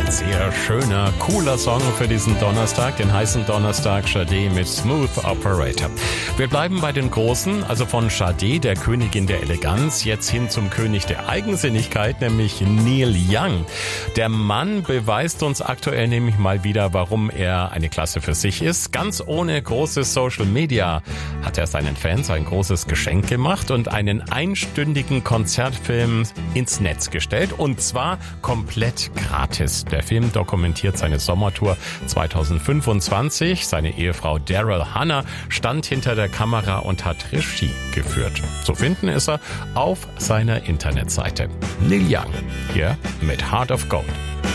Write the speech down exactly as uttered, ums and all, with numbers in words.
Ein sehr schöner, cooler Song für diesen Donnerstag, den heißen Donnerstag, Sade mit Smooth Operator. Wir bleiben bei den Großen, also von Sade, der Königin der Eleganz, jetzt hin zum König der Eigensinnigkeit, nämlich Neil Young. Der Mann beweist uns aktuell nämlich mal wieder, warum er eine Klasse für sich ist. Ganz ohne großes Social Media hat er seinen Fans ein großes Geschenk gemacht und einen einstündigen Konzertfilm ins Netz gestellt, und zwar komplett gratis. Der Film dokumentiert seine Sommertour zweitausendfünfundzwanzig. Seine Ehefrau Daryl Hannah stand hinter der Kamera und hat Regie geführt. Zu finden ist er auf seiner Internetseite. Neil Young, hier mit Heart of Gold.